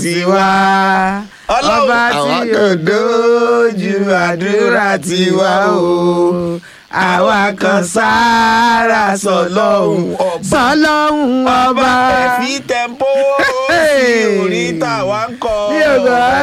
tiwa ọba tí ò dojú àdúrà tiwa o àwa kan sára sọlọ́hún ọba ẹ̀fí tẹ̀mpó sí orí tàwa ń kọ́. bí ògbà